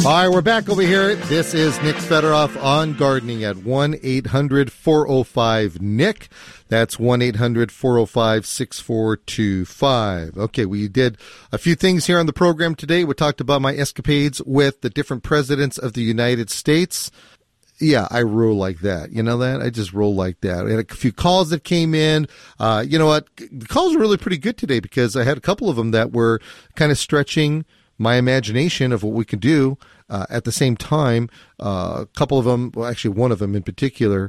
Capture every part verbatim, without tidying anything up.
All right, we're back over here. This is Nick Federoff on gardening at one eight hundred four oh five Nick. That's one eight hundred four oh five six four two five. Okay, we did a few things here on the program today. We talked about my escapades with the different presidents of the United States. Yeah, I roll like that. You know that? I just roll like that. I had a few calls that came in. Uh, you know what? The calls were really pretty good today because I had a couple of them that were kind of stretching my imagination of what we can do. Uh, at the same time, uh, a couple of them, well, actually one of them in particular,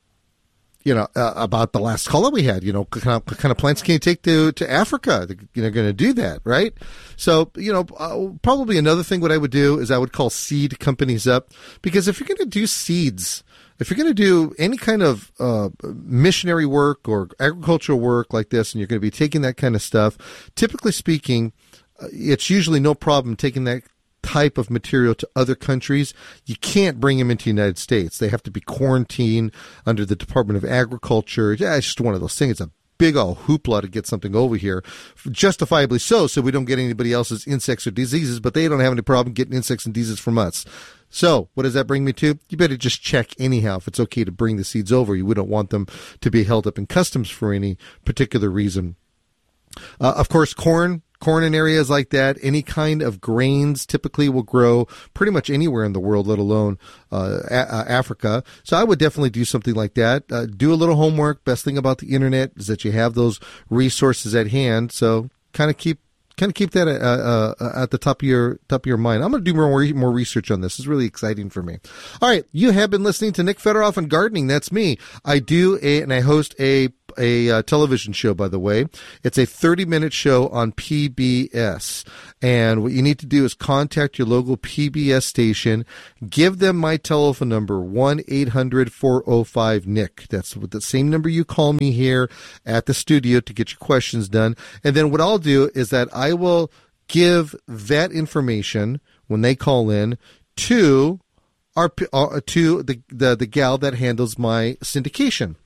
you know, uh, about the last call that we had, you know, what kind of, what kind of plants can you take to, to Africa? They're going to do that, right? So, you know, uh, probably another thing what I would do is I would call seed companies up, because if you're going to do seeds, if you're going to do any kind of uh, missionary work or agricultural work like this, and you're going to be taking that kind of stuff, typically speaking, uh, it's usually no problem taking that type of material to other countries. You can't bring them into the United States. They have to be quarantined under the Department of Agriculture. Yeah, it's just one of those things. It's a big old hoopla to get something over here, justifiably so, so we don't get anybody else's insects or diseases, but they don't have any problem getting insects and diseases from us. So what does that bring me to? You better just check anyhow if it's okay to bring the seeds over. You wouldn't want them to be held up in customs for any particular reason. Uh, of course, corn. Corn in areas like that, any kind of grains typically will grow pretty much anywhere in the world, let alone uh, a- Africa. So I would definitely do something like that. Uh, do a little homework. Best thing about the internet is that you have those resources at hand. So kind of keep kind of keep that uh, uh, at the top of your top of your mind. I'm going to do more more research on this. It's really exciting for me. All right, you have been listening to Nick Federoff on Gardening. That's me. I do a and I host a. a uh, television show, by the way. It's a thirty-minute show on P B S. And what you need to do is contact your local P B S station. Give them my telephone number, one eight hundred four oh five Nick. That's the same number you call me here at the studio to get your questions done. And then what I'll do is that I will give that information when they call in to our uh, to the, the the gal that handles my syndication.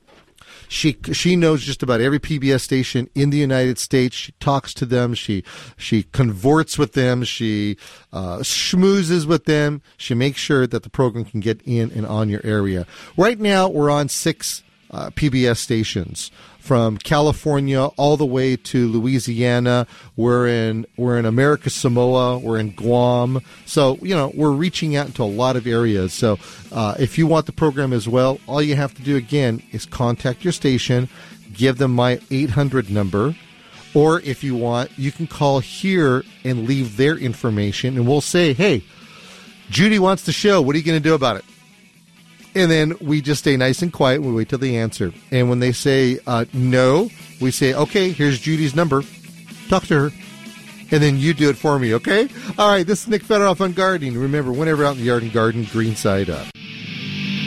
She she knows just about every P B S station in the United States. She talks to them. She she converts with them. She uh, schmoozes with them. She makes sure that the program can get in and on your area. Right now, we're on six uh, P B S stations, from California all the way to Louisiana. We're in we're in America Samoa. We're in Guam. So, you know, we're reaching out into a lot of areas. So uh, if you want the program as well, all you have to do, again, is contact your station, give them my eight hundred number, or if you want, you can call here and leave their information, and we'll say, hey, Judy wants the show. What are you going to do about it? And then we just stay nice and quiet. We wait till they answer. And when they say uh, no, we say, okay, here's Judy's number. Talk to her. And then you do it for me, okay? All right, this is Nick Federoff on Gardening. Remember, whenever out in the yard and garden, green side up.